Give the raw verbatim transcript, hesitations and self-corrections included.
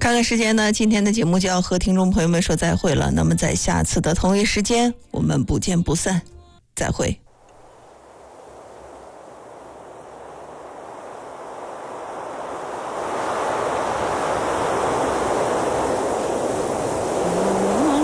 看看时间呢，今天的节目就要和听众朋友们说再会了。那么在下次的同一时间，我们不见不散，再会。